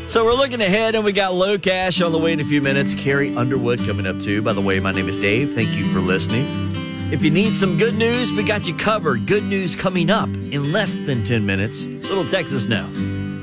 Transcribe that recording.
So we're looking ahead, and we got Low Cash on the way in a few minutes. Carrie Underwood coming up, too. By the way, my name is Dave. Thank you for listening. If you need some good news, we got you covered. Good news coming up in less than 10 minutes. Little Texas now.